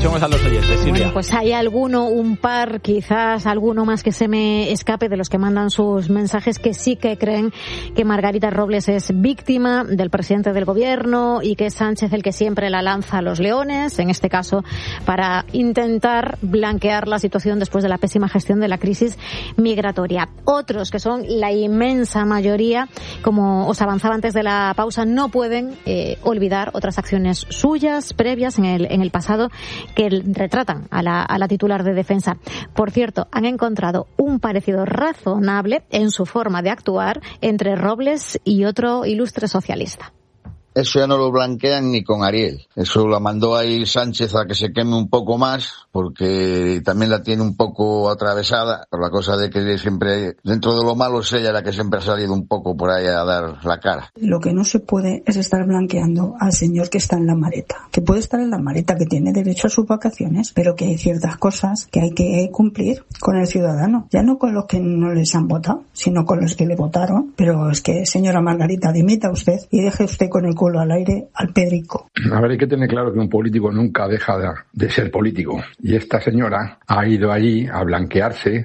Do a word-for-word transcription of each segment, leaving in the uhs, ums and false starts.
escuchemos a los oyentes, Silvia. Bueno, pues hay alguno, un par, quizás alguno más que se me escape de los que mandan sus mensajes, que sí que creen que Margarita Robles es víctima del presidente del gobierno y que es Sánchez el que siempre la lanza a los leones, en este caso para intentar blanquear la situación después de la pésima gestión de la crisis migratoria. Otros, que son la inmensa mayoría, como os avanzaba antes de la pausa, no pueden eh, olvidar otras acciones suyas previas en el, en el pasado que retratan a la, a la titular de Defensa. Por cierto, han encontrado un parecido razonable en su forma de actuar entre Robles y otro ilustre socialista. Eso ya no lo blanquean ni con Ariel. Eso la mandó ahí Sánchez a que se queme un poco más, porque también la tiene un poco atravesada, por la cosa de que siempre, dentro de lo malo, es ella la que siempre ha salido un poco por ahí a dar la cara. Lo que no se puede es estar blanqueando al señor que está en la maleta. Que puede estar en la maleta, que tiene derecho a sus vacaciones, pero que hay ciertas cosas que hay que cumplir con el ciudadano. Ya no con los que no les han votado, sino con los que le votaron. Pero es que, señora Margarita, dimita usted y deje usted con el culo al aire al Pedrico. A ver, hay que tener claro que un político nunca deja de, de ser político. Y esta señora ha ido allí a blanquearse,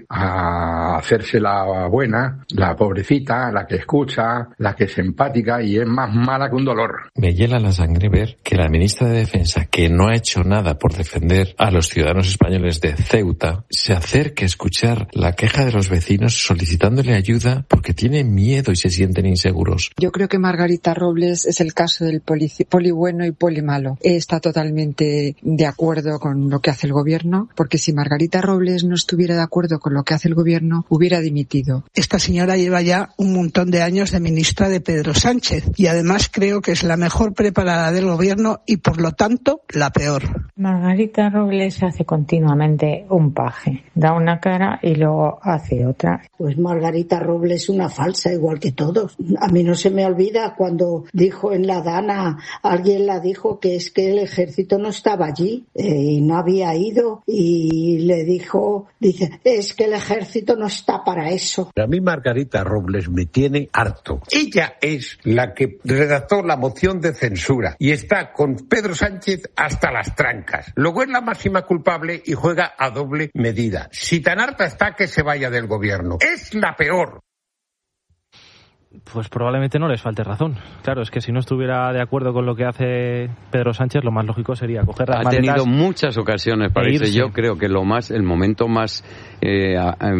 a hacerse la buena, la pobrecita, la que escucha, la que es empática y es más mala que un dolor. Me hiela la sangre ver que la ministra de Defensa, que no ha hecho nada por defender a los ciudadanos españoles de Ceuta, se acerque a escuchar la queja de los vecinos solicitándole ayuda porque tienen miedo y se sienten inseguros. Yo creo que Margarita Robles es el caso del poli, poli bueno y poli malo. Está totalmente de acuerdo con lo que hace el gobierno, porque si Margarita Robles no estuviera de acuerdo con lo que hace el gobierno, hubiera dimitido. Esta señora lleva ya un montón de años de ministra de Pedro Sánchez y además creo que es la mejor preparada del gobierno y por lo tanto la peor. Margarita Robles hace continuamente un paje, da una cara y luego hace otra. Pues Margarita Robles es una falsa, igual que todos. A mí no se me olvida cuando dijo en la Dana, alguien la dijo que es que el ejército no estaba allí eh, y no había ido, y le dijo, dice, es que el ejército no está para eso. A mí Margarita Robles me tiene harto. Ella es la que redactó la moción de censura y está con Pedro Sánchez hasta las trancas. Luego es la máxima culpable y juega a doble medida. Si tan harta está, que se vaya del gobierno. Es la peor. Pues probablemente no les falte razón. Claro, es que si no estuviera de acuerdo con lo que hace Pedro Sánchez, lo más lógico sería coger las maletas. Ha tenido muchas ocasiones para irse. Yo creo que lo más, el momento más eh,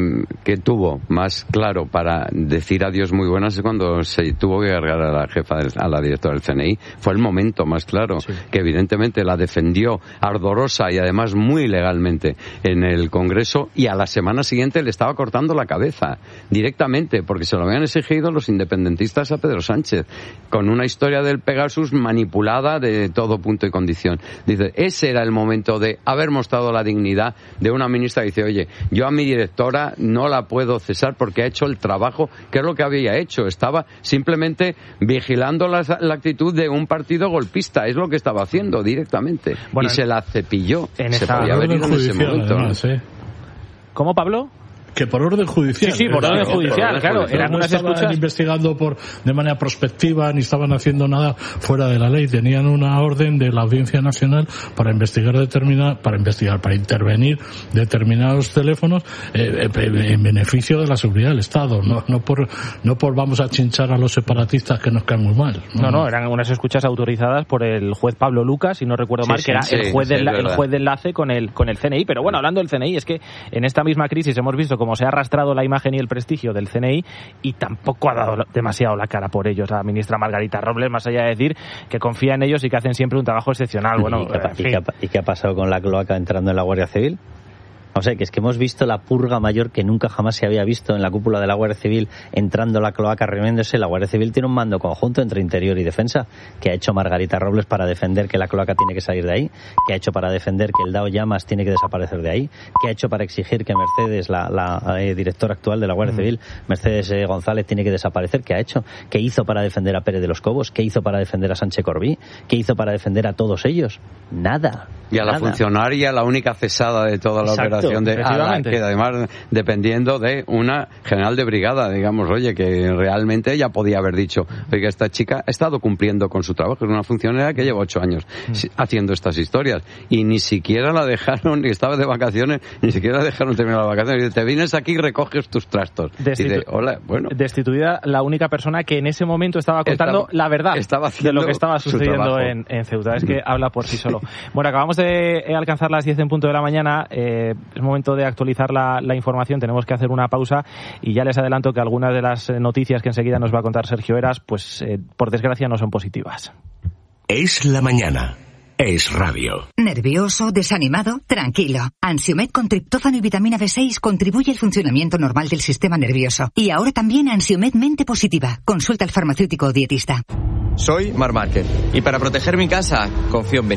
que tuvo más claro para decir adiós muy buenas es cuando se tuvo que cargar a la jefa, del, a la directora del C N I. Fue el momento más claro, sí, que evidentemente la defendió ardorosa y además muy legalmente en el Congreso, y a la semana siguiente le estaba cortando la cabeza directamente porque se lo habían exigido los independentistas a Pedro Sánchez, con una historia del Pegasus manipulada de todo punto y condición. Dice, ese era el momento de haber mostrado la dignidad de una ministra que dice, oye, yo a mi directora no la puedo cesar porque ha hecho el trabajo, que es lo que había hecho, estaba simplemente vigilando la, la actitud de un partido golpista, es lo que estaba haciendo directamente, bueno, y se la cepilló, en se esta podía haber ido en ese momento. Además, ¿eh? ¿Cómo, Pablo? Que por orden judicial. Sí, sí, por orden judicial, por claro. Eran no unas estaban escuchas investigando por de manera prospectiva, ni estaban haciendo nada fuera de la ley. Tenían una orden de la Audiencia Nacional para investigar determinar, para investigar, para intervenir determinados teléfonos eh, en beneficio de la seguridad del Estado. No, no por, no por vamos a chinchar a los separatistas que nos caen muy mal. No, no, no eran unas escuchas autorizadas por el juez Pablo Lucas, si no recuerdo sí, mal, sí, que era sí, el juez, sí, de la, el juez de enlace con el con el C N I. Pero bueno, hablando del C N I, es que en esta misma crisis hemos visto cómo se ha arrastrado la imagen y el prestigio del C N I y tampoco ha dado demasiado la cara por ellos la ministra Margarita Robles, más allá de decir que confía en ellos y que hacen siempre un trabajo excepcional. Bueno, ¿Y, qué, y, qué, ¿Y qué ha pasado con la cloaca entrando en la Guardia Civil? O sea, que es que hemos visto la purga mayor que nunca jamás se había visto en la cúpula de la Guardia Civil, entrando la cloaca, reuniéndose. La Guardia Civil tiene un mando conjunto entre Interior y Defensa. ¿Qué ha hecho Margarita Robles para defender que la cloaca tiene que salir de ahí? ¿Qué ha hecho para defender que el Dao Llamas tiene que desaparecer de ahí? ¿Qué ha hecho para exigir que Mercedes, la, la eh, directora actual de la Guardia Civil, Mercedes eh, González, tiene que desaparecer? ¿Qué ha hecho? ¿Qué hizo para defender a Pérez de los Cobos? ¿Qué hizo para defender a Sánchez Corbí? ¿Qué hizo para defender a todos ellos? Nada. Y a la nada. funcionaria, la única cesada de toda la Exacto, operación, de, a la que además dependiendo de una general de brigada, digamos, oye, que realmente ella podía haber dicho, oiga, esta chica ha estado cumpliendo con su trabajo, es una funcionaria que lleva ocho años mm. haciendo estas historias, y ni siquiera la dejaron, ni estaba de vacaciones, ni siquiera la dejaron terminar las vacaciones, y dice, te vienes aquí y recoges tus trastos. Destitu- y dice, hola, bueno. Destituida la única persona que en ese momento estaba contando estaba, la verdad estaba de lo que estaba sucediendo en, en Ceuta. Es que habla por sí solo. Bueno, acabamos de alcanzar las diez en punto de la mañana. Eh, es momento de actualizar la, la información. Tenemos que hacer una pausa y ya les adelanto que algunas de las noticias que enseguida nos va a contar Sergio Eras, pues eh, por desgracia no son positivas. Es la mañana. Es radio. ¿Nervioso? ¿Desanimado? Tranquilo. Ansiomed con triptófano y vitamina B seis contribuye al funcionamiento normal del sistema nervioso. Y ahora también Ansiomed Mente Positiva. Consulta al farmacéutico o dietista. Soy Marc Márquez y para proteger mi casa confío en